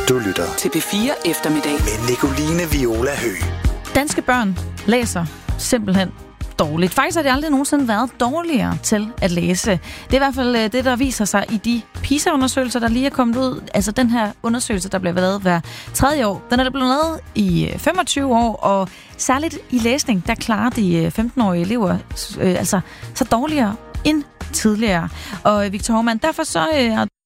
Du lytter til P4 Eftermiddag med Nicoline Viola Høgh. Danske børn læser simpelthen dårligt. Faktisk har de aldrig nogensinde været dårligere til at læse. Det er i hvert fald det, der viser sig i de PISA-undersøgelser, der lige er kommet ud. Altså den her undersøgelse, der bliver lavet hver 3. år. Den er blevet lavet i 25 år, og særligt i læsning, der klarer de 15-årige elever så dårligere end tidligere. Og Victor Hovmand, derfor så